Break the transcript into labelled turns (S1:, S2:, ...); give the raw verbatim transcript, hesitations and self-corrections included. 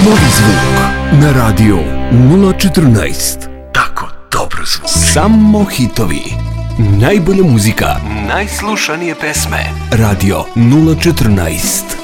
S1: Novi zvuk na radio nula četrnaest. Tako dobro zvuči. Samo hitovi. Najbolja muzika. Najslušanije pesme. Radio nula četrnaest.